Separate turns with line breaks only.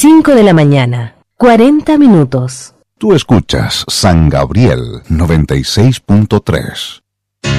5 de la mañana, 40 minutos.
Tú escuchas San Gabriel 96.3.